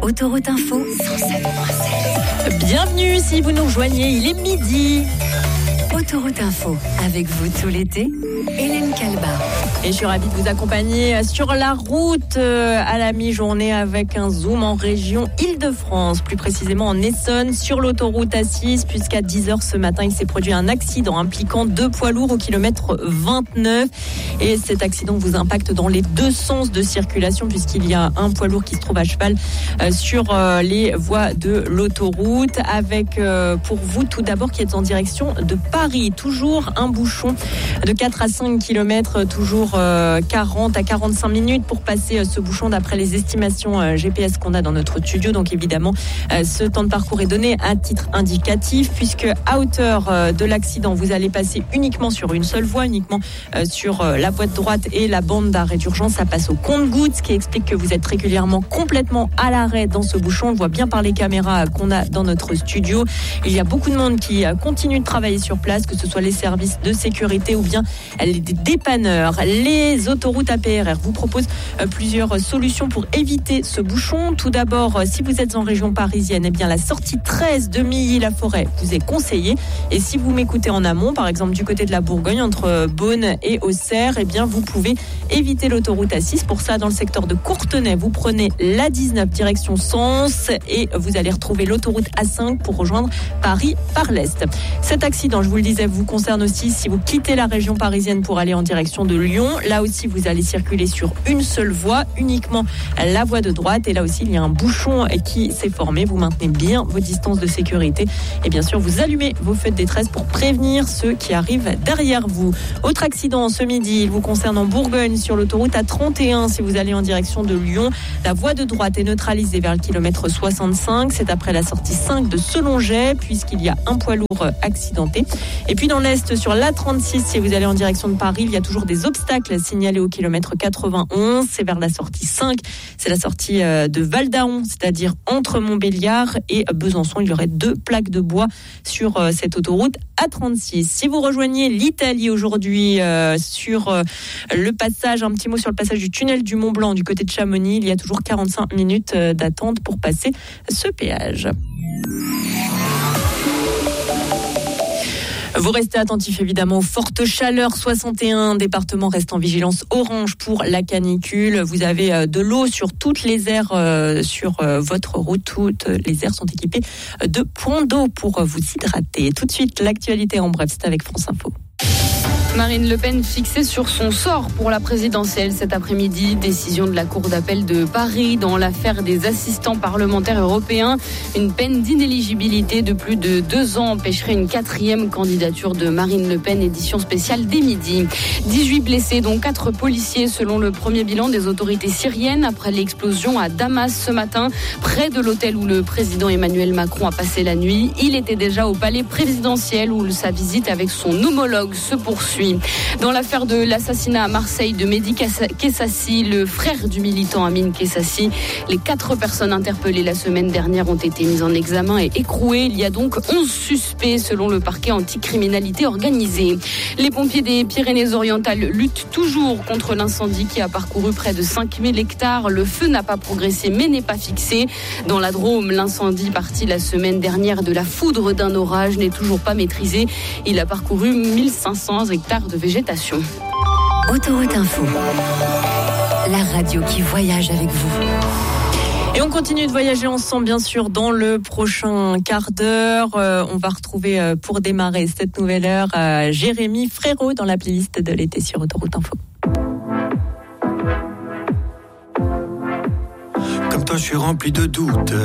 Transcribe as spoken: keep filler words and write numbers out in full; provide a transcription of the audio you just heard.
Autoroute Info cent sept point sept. Bienvenue si vous nous rejoignez, il est midi. Autoroute Info, avec vous tout l'été, Hélène Calba. Et je suis ravie de vous accompagner sur la route à la mi-journée avec un zoom en région Île-de-France, plus précisément en Essonne, sur l'autoroute A six, puisqu'à dix heures ce matin, il s'est produit un accident impliquant deux poids lourds au kilomètre vingt-neuf. Et cet accident vous impacte dans les deux sens de circulation, puisqu'il y a un poids lourd qui se trouve à cheval sur les voies de l'autoroute. Avec pour vous tout d'abord qui êtes en direction de Paris, toujours un bouchon de quatre à cinq kilomètres, toujours quarante à quarante-cinq minutes pour passer ce bouchon d'après les estimations G P S qu'on a dans notre studio. Donc évidemment, ce temps de parcours est donné à titre indicatif, puisque à hauteur de l'accident, vous allez passer uniquement sur une seule voie, uniquement sur la voie de droite et la bande d'arrêt d'urgence. Ça passe au compte-gouttes, ce qui explique que vous êtes régulièrement complètement à l'arrêt dans ce bouchon. On le voit bien par les caméras qu'on a dans notre studio. Il y a beaucoup de monde qui continue de travailler sur place, que ce soit les services de sécurité ou bien les dépanneurs. Les autoroutes A P R R vous proposent plusieurs solutions pour éviter ce bouchon. Tout d'abord, si vous êtes en région parisienne, eh bien la sortie treize de Milly-la-Forêt vous est conseillée. Et si vous m'écoutez en amont, par exemple du côté de la Bourgogne, entre Beaune et Auxerre, eh bien vous pouvez éviter l'autoroute A six. Pour ça, dans le secteur de Courtenay, vous prenez l'A dix-neuf direction Sens et vous allez retrouver l'autoroute A cinq pour rejoindre Paris par l'Est. Cet accident, je vous le disais, vous concerne aussi si vous quittez la région parisienne pour aller en direction de Lyon. Là aussi, vous allez circuler sur une seule voie, uniquement la voie de droite. Et là aussi, il y a un bouchon qui s'est formé. Vous maintenez bien vos distances de sécurité. Et bien sûr, vous allumez vos feux de détresse pour prévenir ceux qui arrivent derrière vous. Autre accident ce midi, il vous concerne en Bourgogne sur l'autoroute A trente et un. Si vous allez en direction de Lyon, la voie de droite est neutralisée vers le kilomètre soixante-cinq. C'est après la sortie cinq de Selonget, puisqu'il y a un poids lourd accidenté. Et puis dans l'Est, sur l'A trente-six, si vous allez en direction de Paris, il y a toujours des obstacles signalés au kilomètre quatre-vingt-onze. C'est vers la sortie cinq. C'est la sortie de Val-d'Aon, c'est-à-dire entre Montbéliard et Besançon. Il y aurait deux plaques de bois sur cette autoroute A trente-six. Si vous rejoignez l'Italie aujourd'hui euh, sur euh, le passage, un petit mot sur le passage du tunnel du Mont-Blanc du côté de Chamonix, il y a toujours quarante-cinq minutes d'attente pour passer ce péage. Vous restez attentifs évidemment aux fortes chaleurs. soixante et un départements restent en vigilance orange pour la canicule. Vous avez de l'eau sur toutes les aires euh, sur euh, votre route. Toutes les aires sont équipées de points d'eau pour vous hydrater. Tout de suite, l'actualité en bref, c'est avec France Info. Marine Le Pen fixée sur son sort pour la présidentielle cet après-midi. Décision de la Cour d'appel de Paris dans l'affaire des assistants parlementaires européens. Une peine d'inéligibilité de plus de deux ans empêcherait une quatrième candidature de Marine Le Pen, édition spéciale dès midi. dix-huit blessés, dont quatre policiers selon le premier bilan des autorités syriennes après l'explosion à Damas ce matin, près de l'hôtel où le président Emmanuel Macron a passé la nuit. Il était déjà au palais présidentiel où sa visite avec son homologue se poursuit. Dans l'affaire de l'assassinat à Marseille de Mehdi Kessassi, le frère du militant Amine Kessassi, les quatre personnes interpellées la semaine dernière ont été mises en examen et écrouées. Il y a donc onze suspects selon le parquet anticriminalité organisée. Les pompiers des Pyrénées-Orientales luttent toujours contre l'incendie qui a parcouru près de cinq mille hectares. Le feu n'a pas progressé mais n'est pas fixé. Dans la Drôme, l'incendie parti la semaine dernière de la foudre d'un orage n'est toujours pas maîtrisé. Il a parcouru mille cinq cents hectares de végétation. Autoroute Info, la radio qui voyage avec vous. Et on continue de voyager ensemble, bien sûr, dans le prochain quart d'heure. Euh, on va retrouver, euh, pour démarrer cette nouvelle heure, euh, Jérémy Frérot dans la playlist de l'été sur Autoroute Info. Comme toi, je suis rempli de doutes.